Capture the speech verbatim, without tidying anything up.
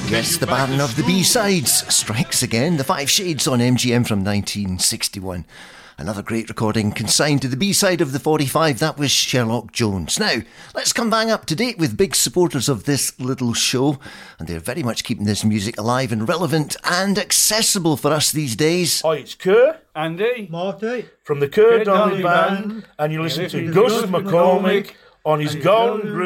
Yes, the Baron of the B-Sides strikes again. The Five Shades on M G M from nineteen sixty-one. Another great recording consigned to the B-side of the forty-five. That was Sherlock Jones. Now, let's come bang up to date with big supporters of this little show. And they're very much keeping this music alive and relevant and accessible for us these days. Hi, it's Kerr. Andy. Marty. From the Kerr Donnelly Band. And you listen to Gus McCormick on his Golden Groove.